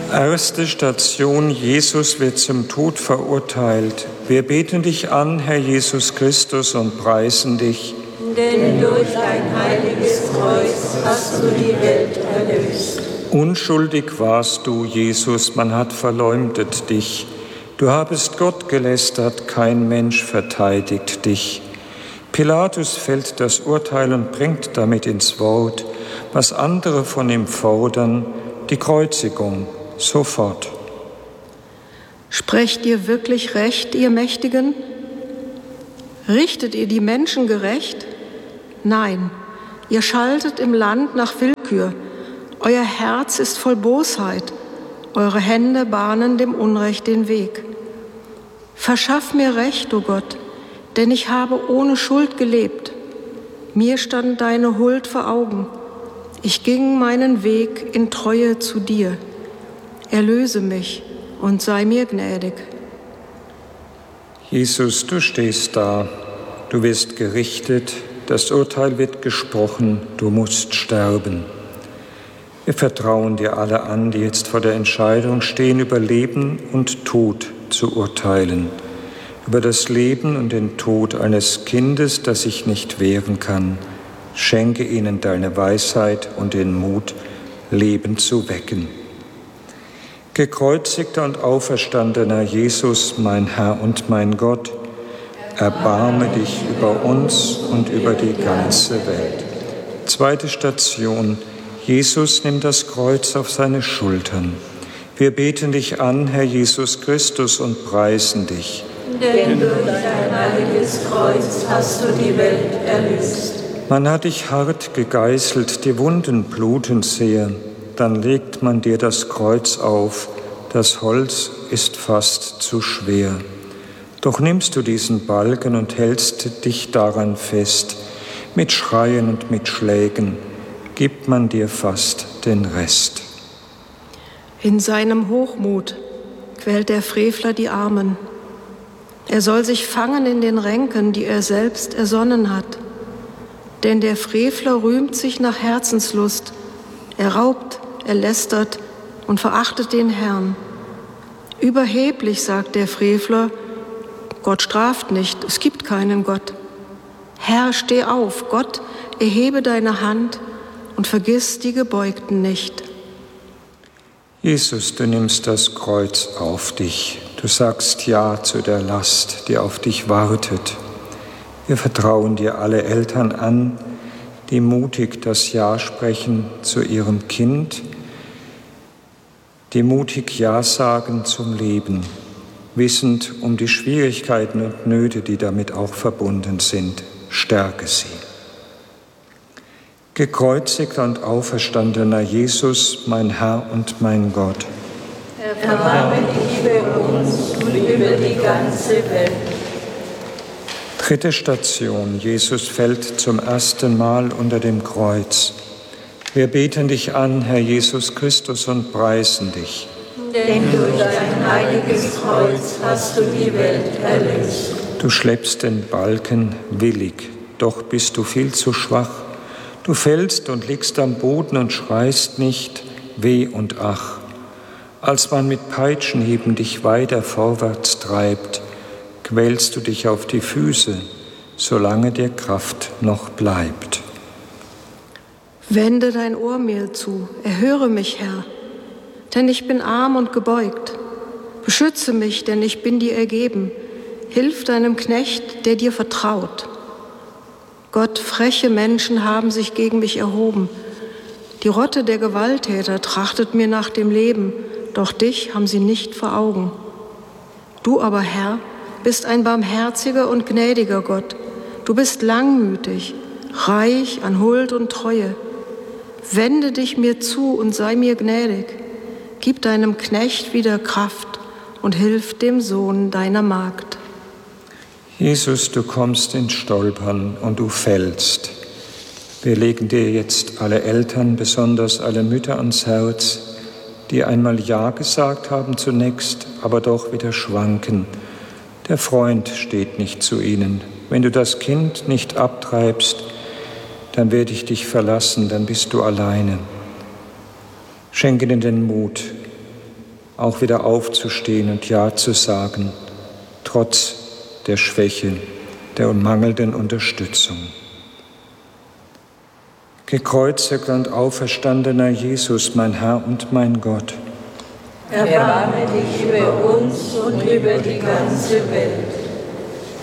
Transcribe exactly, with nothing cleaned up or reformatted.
Erste Station: Jesus wird zum Tod verurteilt. Wir beten dich an, Herr Jesus Christus, und preisen dich. Denn durch dein heiliges Kreuz hast du die Welt erlöst. Unschuldig warst du, Jesus, man hat verleumdet dich. Du habest Gott gelästert, kein Mensch verteidigt dich. Pilatus fällt das Urteil und bringt damit ins Wort, was andere von ihm fordern, die Kreuzigung. Sofort. Sprecht ihr wirklich recht, ihr Mächtigen? Richtet ihr die Menschen gerecht? Nein, ihr schaltet im Land nach Willkür. Euer Herz ist voll Bosheit. Eure Hände bahnen dem Unrecht den Weg. Verschaff mir Recht, o Gott, denn ich habe ohne Schuld gelebt. Mir stand deine Huld vor Augen. Ich ging meinen Weg in Treue zu dir. Erlöse mich und sei mir gnädig. Jesus, du stehst da, du wirst gerichtet, das Urteil wird gesprochen, du musst sterben. Wir vertrauen dir alle an, die jetzt vor der Entscheidung stehen, über Leben und Tod zu urteilen, über das Leben und den Tod eines Kindes, das sich nicht wehren kann. Schenke ihnen deine Weisheit und den Mut, Leben zu wecken. Gekreuzigter und auferstandener Jesus, mein Herr und mein Gott, erbarme dich über uns und über die ganze Welt. Zweite Station: Jesus nimmt das Kreuz auf seine Schultern. Wir beten dich an, Herr Jesus Christus, und preisen dich. Denn durch dein heiliges Kreuz hast du die Welt erlöst. Man hat dich hart gegeißelt, die Wunden bluten sehr. Dann legt man dir das Kreuz auf, das Holz ist fast zu schwer. Doch nimmst du diesen Balken und hältst dich daran fest. Mit Schreien und mit Schlägen gibt man dir fast den Rest. In seinem Hochmut quält der Frevler die Armen. Er soll sich fangen in den Ränken, die er selbst ersonnen hat. Denn der Frevler rühmt sich nach Herzenslust. Er raubt, er lästert und verachtet den Herrn. Überheblich sagt der Frevler: Gott straft nicht, es gibt keinen Gott. Herr, steh auf, Gott, erhebe deine Hand und vergiss die Gebeugten nicht. Jesus, du nimmst das Kreuz auf dich. Du sagst Ja zu der Last, die auf dich wartet. Wir vertrauen dir alle Eltern an, die mutig das Ja sprechen zu ihrem Kind, die mutig Ja sagen zum Leben, wissend um die Schwierigkeiten und Nöte, die damit auch verbunden sind. Stärke sie. Gekreuzigter und auferstandener Jesus, mein Herr und mein Gott, erbarme dich über uns und über die ganze Welt. Dritte Station: Jesus fällt zum ersten Mal unter dem Kreuz. Wir beten dich an, Herr Jesus Christus, und preisen dich. Denn durch dein heiliges Kreuz hast du die Welt erlöst. Du schleppst den Balken willig, doch bist du viel zu schwach. Du fällst und liegst am Boden und schreist nicht, weh und ach. Als man mit Peitschenhieben dich weiter vorwärts treibt, quälst du dich auf die Füße, solange dir Kraft noch bleibt. Wende dein Ohr mir zu, erhöre mich, Herr, denn ich bin arm und gebeugt. Beschütze mich, denn ich bin dir ergeben. Hilf deinem Knecht, der dir vertraut. Gott, freche Menschen haben sich gegen mich erhoben. Die Rotte der Gewalttäter trachtet mir nach dem Leben, doch dich haben sie nicht vor Augen. Du aber, Herr, bist ein barmherziger und gnädiger Gott. Du bist langmütig, reich an Huld und Treue. Wende dich mir zu und sei mir gnädig. Gib deinem Knecht wieder Kraft und hilf dem Sohn deiner Magd. Jesus, du kommst ins Stolpern und du fällst. Wir legen dir jetzt alle Eltern, besonders alle Mütter ans Herz, die einmal Ja gesagt haben zunächst, aber doch wieder schwanken. Der Freund steht nicht zu ihnen. Wenn du das Kind nicht abtreibst, dann werde ich dich verlassen, dann bist du alleine. Schenke ihnen den Mut, auch wieder aufzustehen und Ja zu sagen, trotz der Schwäche, der mangelnden Unterstützung. Gekreuzigter und auferstandener Jesus, mein Herr und mein Gott, erbarme dich über uns und über die ganze Welt.